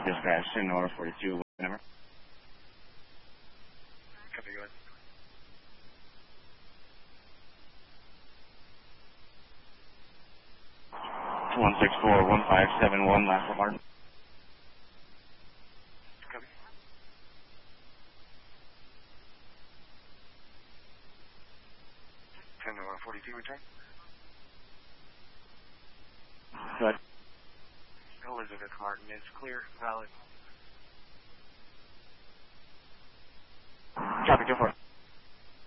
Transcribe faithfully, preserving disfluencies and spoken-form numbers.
Dispatch, ten Nora forty-two, number. Copy, go ahead. one six four one five seven one, last report. Copy. ten Nora forty-two, return. Good. Elizabeth Martin is clear, valid. Copy, go for it.